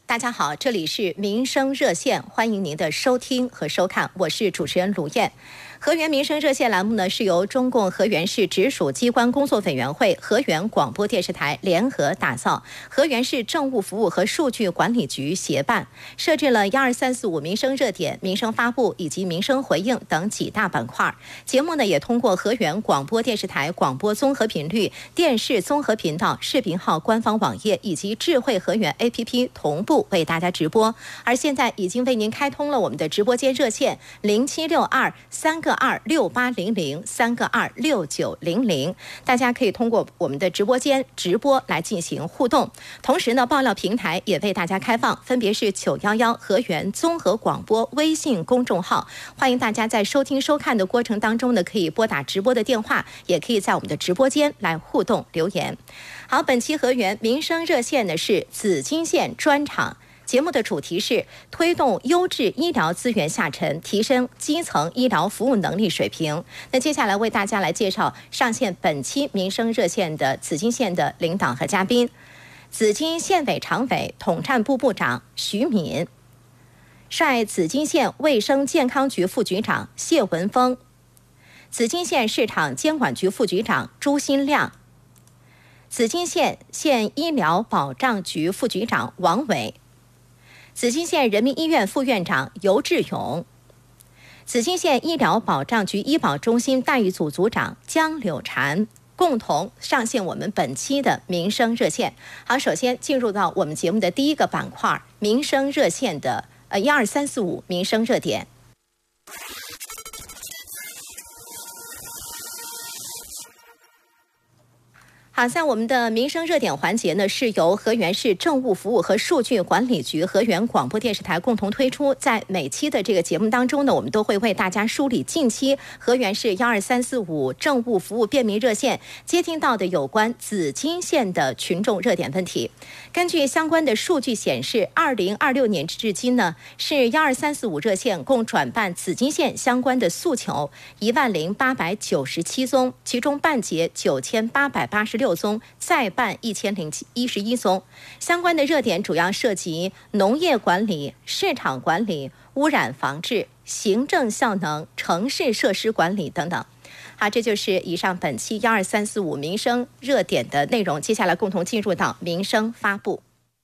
大家好，这里是民生热线，欢迎您的收听和收看，我是主持人卢燕。河源民生热线栏目呢，是由中共河源市直属机关工作委员会、河源广播电视台联合打造，河源市政务服务和数据管理局协办，设置了12345民生热点、民生发布以及民生回应等几大板块。节目呢，也通过河源广播电视台广播综合频率、电视综合频道、视频号官方网页以及智慧河源 APP 同步为大家直播。而现在已经为您开通了我们的直播间热线0762-3个26800、3个26900，大家可以通过我们的直播间直播来进行互动。同时呢，爆料平台也为大家开放，分别是911河源综合广播微信公众号，欢迎大家在收听收看的过程当中呢，可以拨打直播的电话，也可以在我们的直播间来互动留言。好，本期河源民生热线呢是紫金线专场。节目的主题是推动优质医疗资源下沉，提升基层医疗服务能力水平。那接下来为大家来介绍上线本期民生热线的紫金线的领导和嘉宾：紫金县委常委、统战部部长徐敏，率紫金县卫生健康局副局长谢文峰，紫金县市场监管局副局长朱新亮，紫金县县医疗保障局副局长王伟，紫金县人民医院副院长尤志勇，紫金县医疗保障局医保中心待遇组组长江柳婵，共同上线我们本期的民生热线。好，首先进入到我们节目的第一个板块，民生热线的12345民生热点。好，在我们的民生热点环节呢，是由河源市政务服务和数据管理局、河源广播电视台共同推出。在每期的这个节目当中呢，我们都会为大家梳理近期河源市12345政务服务便民热线接听到的有关紫金县的群众热点问题。根据相关的数据显示，2026年至今呢，是12345热线共转办紫金县相关的诉求10897宗，其中办结9886宗，再办1011宗。相关的热点主要涉及农业管理、市场管理、污染防治、行政效能、城市设施管理等等。好，这就是以上本期12345民生热点的内容。接下来共同进入到民生发布。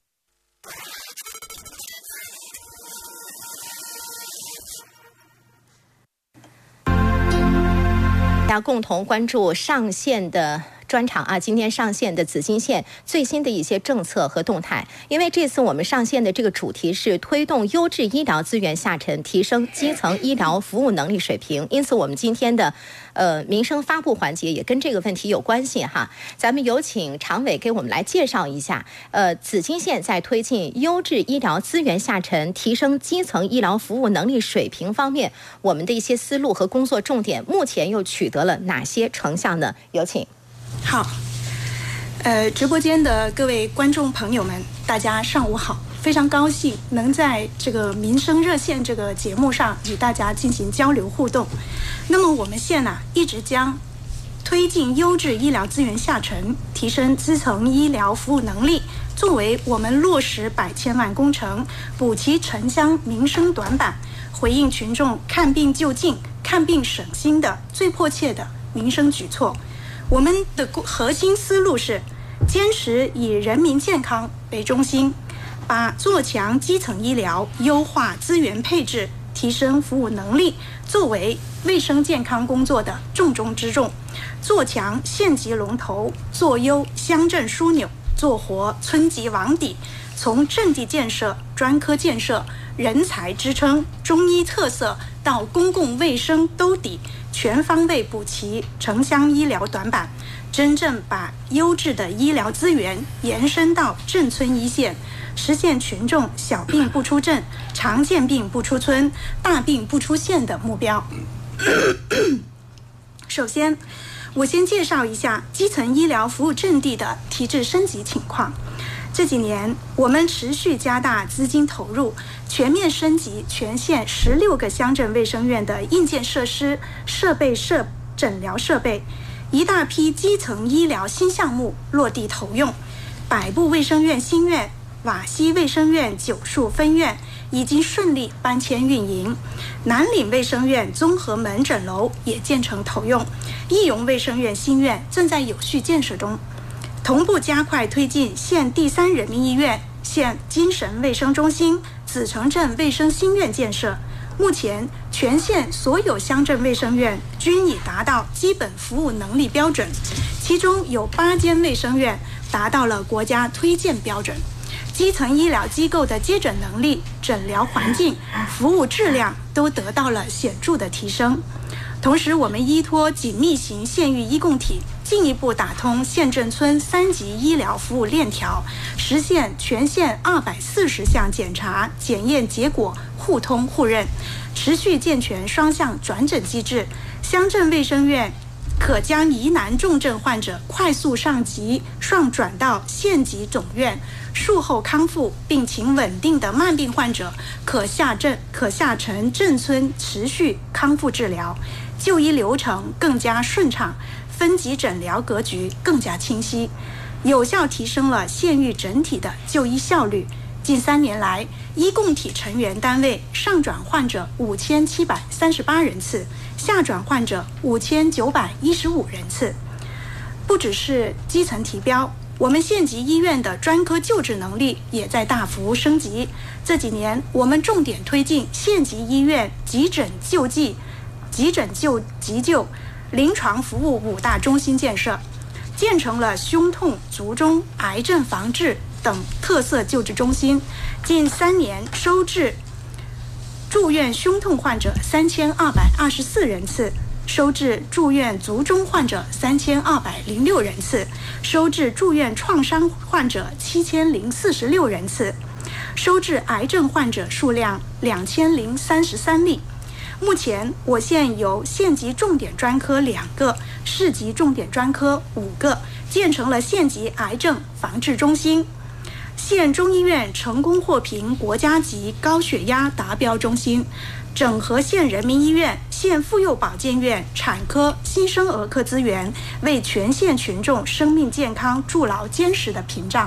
大家共同关注上线的专场啊，今天上线的紫金县最新的一些政策和动态。因为这次我们上线的这个主题是推动优质医疗资源下沉，提升基层医疗服务能力水平，因此我们今天的民生发布环节也跟这个问题有关系哈。咱们有请常委给我们来介绍一下，紫金县在推进优质医疗资源下沉、提升基层医疗服务能力水平方面，我们的一些思路和工作重点，目前又取得了哪些成效呢？有请。 好，直播间的各位观众朋友们，大家上午好！非常高兴能在这个民生热线这个节目上与大家进行交流互动。那么我们县呢，一直将推进优质医疗资源下沉，提升基层医疗服务能力，作为我们落实100千万工程、补齐城乡民生短板、回应群众看病就近、看病省心的最迫切的民生举措。我们的核心思路是坚持以人民健康为中心，把做强基层医疗、优化资源配置、提升服务能力作为卫生健康工作的重中之重，做强县级龙头，做优乡镇枢纽，做活村级网底，从阵地建设、专科建设、人才支撑、中医特色到公共卫生兜底，全方位补齐城乡医疗短板，真正把优质的医疗资源延伸到镇村一线，实现群众小病不出镇、常见病不出村、大病不出县的目标。首先，我先介绍一下基层医疗服务阵地的提质升级情况。这几年，我们持续加大资金投入，全面升级全县16个乡镇卫生院的硬件设施、设备、诊疗设备，一大批基层医疗新项目落地投用，100部卫生院新院瓦西卫生院9处分院已经顺利搬迁运营，南岭卫生院综合门诊楼也建成投用，义荣卫生院新院正在有序建设中，同步加快推进县第3人民医院、县精神卫生中心、子城镇卫生新院建设。目前，全县所有乡镇卫生院均已达到基本服务能力标准，其中有8间卫生院达到了国家推荐标准。基层医疗机构的接诊能力、诊疗环境、服务质量都得到了显著的提升。同时，我们依托紧密型县域医共体，进一步打通县镇村3级医疗服务链条，实现全县240项检查检验结果互通互认，持续健全双向转诊机制。乡镇卫生院可将疑难重症患者快速上级双转到县级总院，术后康复、病情稳定的慢病患者可下沉镇村持续康复治疗，就医流程更加顺畅，分级诊疗格局更加清晰，有效提升了县域整体的就医效率。近3年来，医共体成员单位上转患者5738人次，下转患者5915人次。不只是基层提标，我们县级医院的专科救治能力也在大幅升级。这几年，我们重点推进县级医院急诊急救、临床服务5大中心建设，建成了胸痛、卒中、癌症防治等特色救治中心。近3年收治住院胸痛患者3224人次，收治住院卒中患者3206人次，收治住院创伤患者7046人次，收治癌症患者数量2033例。目前，我县有县级重点专科2个，市级重点专科5个，建成了县级癌症防治中心。县中医院成功获评国家级高血压达标中心，整合县人民医院、县妇幼保健院产科、新生儿科资源，为全县群众生命健康筑牢坚实的屏障。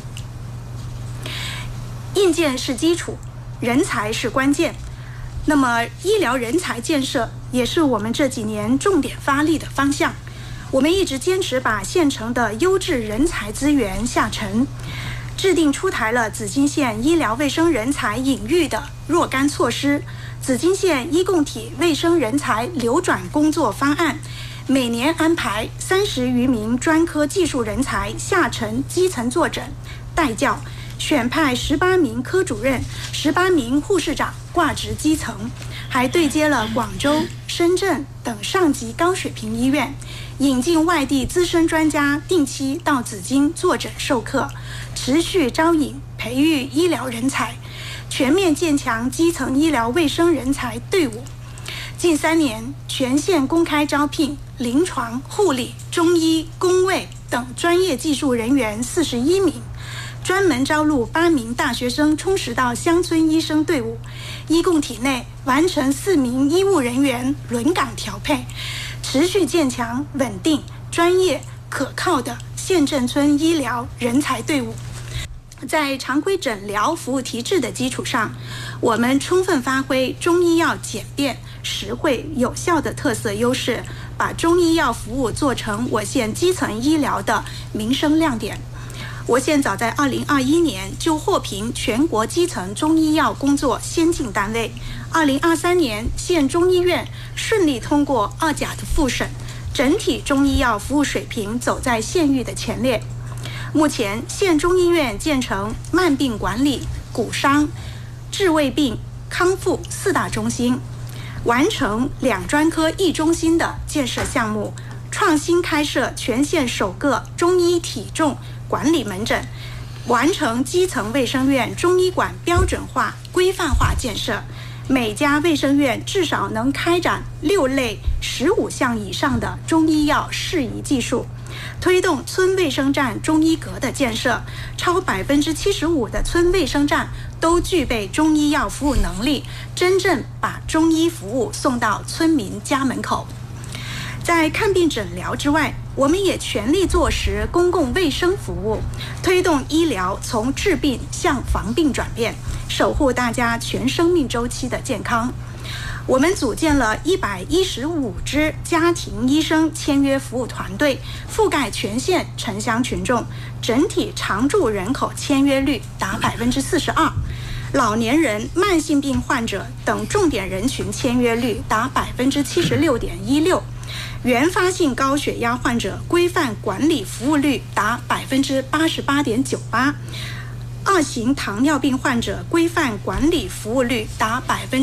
硬件是基础，人才是关键。那么，医疗人才建设也是我们这几年重点发力的方向。我们一直坚持把县城的优质人才资源下沉，制定出台了紫金县医疗卫生人才引育的若干措施，紫金县医共体卫生人才流转工作方案，每年安排30余名专科技术人才下沉基层坐诊带教，选派18名科主任、18名护士长挂职基层，还对接了广州、深圳等上级高水平医院，引进外地资深专家定期到紫金坐诊授课，持续招引培育医疗人才，全面建强基层医疗卫生人才队伍。近3年，全县公开招聘临床、护理、中医、公卫等专业技术人员41名，专门招录8名大学生充实到乡村医生队伍。医共体内完成4名医务人员轮岗调配，持续建强稳定、专业、可靠的县镇村医疗人才队伍。在常规诊疗服务提质的基础上，我们充分发挥中医药简便、实惠、有效的特色优势，把中医药服务做成我县基层医疗的民生亮点。我县早在2021年就获评全国基层中医药工作先进单位，2023年县中医院顺利通过2甲的复审，整体中医药服务水平走在县域的前列。目前，县中医院建成慢病管理、骨伤、治胃病、康复4大中心，完成2专科1中心的建设项目，创新开设全县首个中医体重管理门诊，完成基层卫生院中医馆标准化、规范化建设，每家卫生院至少能开展6类15项以上的中医药适宜技术，推动村卫生站中医阁的建设，超75%的村卫生站都具备中医药服务能力，真正把中医服务送到村民家门口。在看病诊疗之外， 我们也全力做实公共卫生服务，推动医疗从治病向防病转变，守护大家全生命周期的健康。我们组建了115支家庭医生签约服务团队，覆盖全县城乡群众，整体常住人口签约率达42%，老年人、慢性病患者等重点人群签约率达76.16%，原发性高血压患者规范管理服务率达88.98%，二型糖尿病患者规范管理服务率达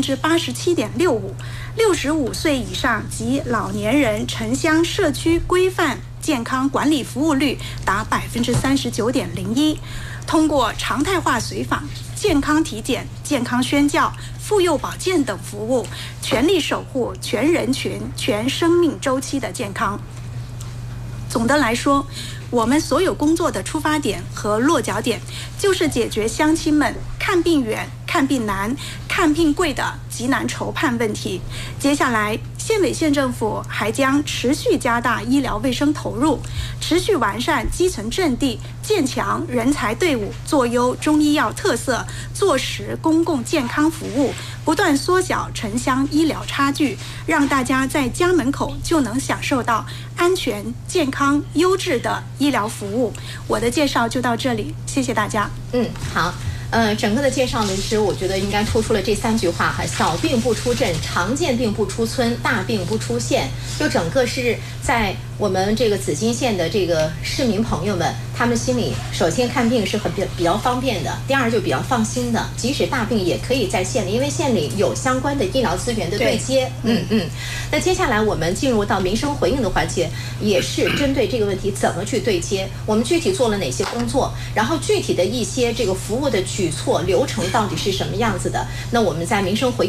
87.65%，65岁以上及老年人城乡社区规范健康管理服务率达39.01%。通过常态化随访、健康体检、健康宣教、妇幼保健等服务，全力守护全人群、全生命周期的健康。总的来说，我们所有工作的出发点和落脚点，就是解决乡亲们看病远、看病难、看病贵的急难愁盼问题。接下来，县委县政府还将持续加大医疗卫生投入，持续完善基层阵地，建强人才队伍，做优中医药特色，做实公共健康服务，不断缩小城乡医疗差距，让大家在家门口就能享受到安全、健康、优质的医疗服务。我的介绍就到这里，谢谢大家。 好。整个的介绍呢，其实我觉得应该突出了这3句话哈：小病不出镇，常见病不出村，大病不出县。就整个是在我们这个紫金县的这个市民朋友们，他们心里首先看病是比较方便的，第二就比较放心的，即使大病也可以在县里，因为县里有相关的医疗资源的对接。那接下来我们进入到民生回应的环节，也是针对这个问题怎么去对接，我们具体做了哪些工作，然后具体的一些这个服务的举措流程到底是什么样子的？那我们在民生回应